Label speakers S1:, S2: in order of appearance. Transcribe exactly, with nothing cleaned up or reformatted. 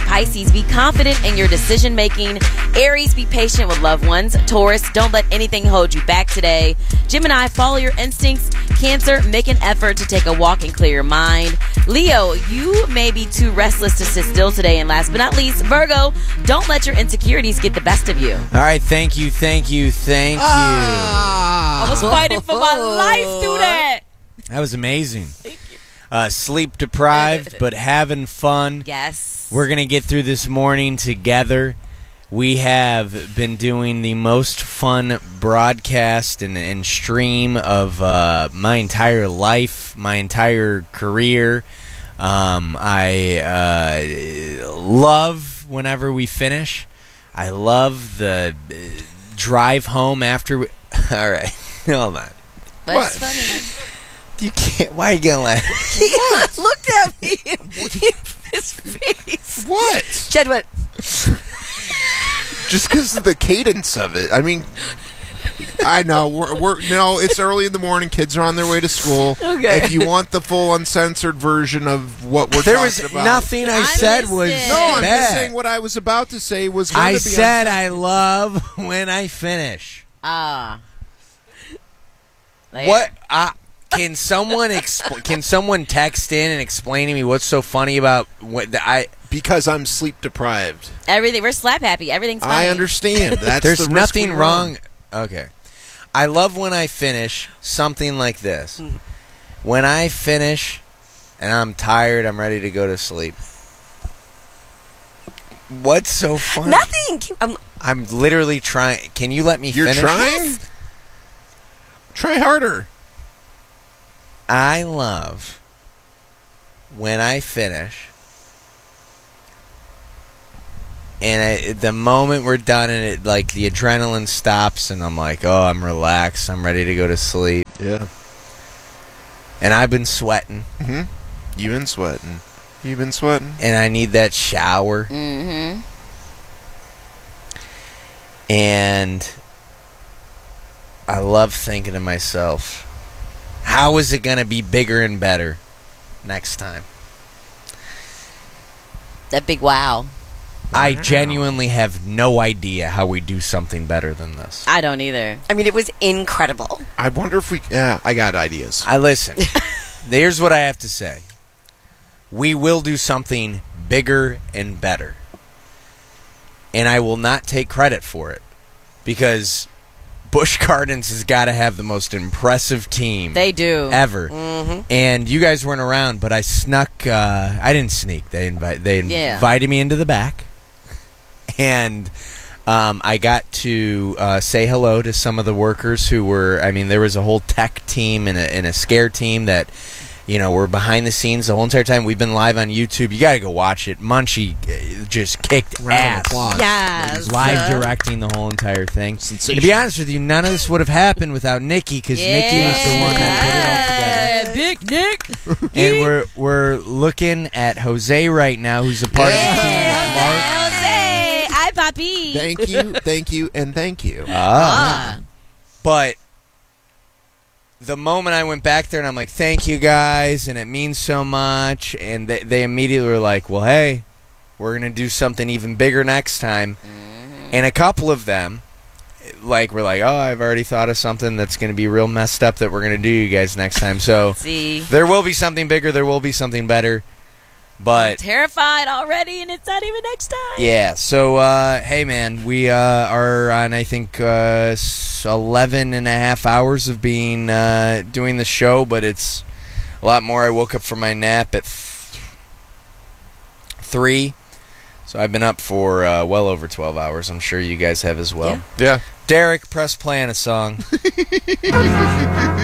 S1: Pisces, be confident in your decision making. Aries, be patient with loved ones. Taurus, don't let anything hold you back today. Gemini, follow your instincts. Cancer, make an effort to take a walk and clear your mind. Leo, you may be too restless to sit still today. And last but not least, Virgo, don't let your insecurities get the best of you.
S2: All right, thank you, thank you, thank you.
S3: Ah.
S1: I was fighting for my life through that.
S2: That was amazing. Uh, sleep deprived, but having fun.
S1: Yes.
S2: We're going to get through this morning together. We have been doing the most fun broadcast and, and stream of uh, my entire life, my entire career. Um, I uh, love whenever we finish. I love the uh, drive home after we... All right, hold on.
S1: But
S3: What?
S1: it's funny.
S2: You can't... Why are you going to laugh?
S1: He looked at me. His face.
S3: What?
S1: Jed went,
S3: Just because of the cadence of it. I mean, I know we're, we're no. It's early in the morning. Kids are on their way to school.
S1: Okay.
S3: If you want the full uncensored version of what we're
S2: There
S3: talking
S2: was
S3: about,
S2: nothing I,
S1: I
S2: said
S1: missed
S2: was
S1: it.
S3: No, I'm
S2: bad.
S3: just saying what I was about to say was. Going
S2: I
S3: to be
S2: said
S3: uncensored.
S2: I love when I finish.
S1: ah. Like,
S2: What? Uh, can someone expl- Can someone text in and explain to me what's so funny about what the, I?
S3: because I'm sleep deprived.
S1: Everything. We're slap happy. Everything's funny.
S3: I understand. That's
S2: There's
S3: the risk
S2: nothing
S3: we
S2: wrong.
S3: run.
S2: Okay, I love when I finish something like this. When I finish and I'm tired, I'm ready to go to sleep. What's so funny?
S1: Nothing. I'm,
S2: I'm literally trying. Can you let me
S3: You're
S2: finish?
S3: trying. Try harder.
S2: I love when I finish and I, the moment we're done and it, like, the adrenaline stops and I'm like, oh, I'm relaxed, I'm ready to go to sleep.
S3: Yeah.
S2: And I've been sweating
S3: Mm-hmm. You've been sweating. You've been sweating.
S2: and I need that shower.
S1: mm-hmm.
S2: And I love thinking to myself, how is it going to be bigger and better next time?
S1: That big wow.
S2: I genuinely have no idea how we do something better than this.
S1: I don't either.
S4: I mean, it was incredible.
S3: I wonder if we. Yeah, I got ideas.
S2: I listen. Here's what I have to say. We will do something bigger and better. And I will not take credit for it. Because Busch Gardens has got to have the most impressive team
S1: They do.
S2: ever.
S4: Mm-hmm.
S2: And you guys weren't around, but I snuck. Uh, I didn't sneak. They invite. They
S1: Yeah.
S2: invited me into the back, and um, I got to uh, say hello to some of the workers who were. I mean, there was a whole tech team and a, and a scare team that, you know, were behind the scenes the whole entire time. We've been live on YouTube. You got to go watch it. Munchie uh, just kicked
S3: Round of
S2: ass.
S3: applause.
S4: Yes.
S2: Live directing the whole entire thing. And to
S3: Sensational.
S2: be honest with you, none of this would have happened without Nikki, because Nikki was the one that put it all together.
S1: Yeah, Big Nick.
S2: And we're we're looking at Jose right now, who's a part of the team with Mark.
S1: Jose. Hi, Papi.
S3: Thank you, thank you, and thank you.
S2: Ah.
S1: Ah.
S2: But the moment I went back there and I'm like, thank you guys, and it means so much, and they, they immediately were like, well, hey, we're going to do something even bigger next time. And a couple of them, like, were like, oh, I've already thought of something that's going to be real messed up that we're going to do you guys next time. So
S1: See.
S2: there will be something bigger, there will be something better. But
S1: Terrified already, and it's not even next time.
S2: yeah, so, uh, hey, man, we uh, are on, I think, uh, s- eleven and a half hours of being uh, doing the show, but it's a lot more. I woke up from my nap at th- three, so I've been up for uh, well over twelve hours. I'm sure you guys have as well.
S3: Yeah.
S2: Derek, press play on a song.